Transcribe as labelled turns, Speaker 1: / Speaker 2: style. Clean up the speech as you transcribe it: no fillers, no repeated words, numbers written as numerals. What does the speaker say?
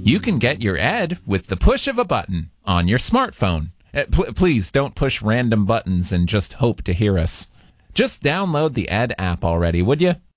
Speaker 1: You can get your Ed with the push of a button on your smartphone. Please don't push random buttons and just hope to hear us. Just download the Ed app already, would you?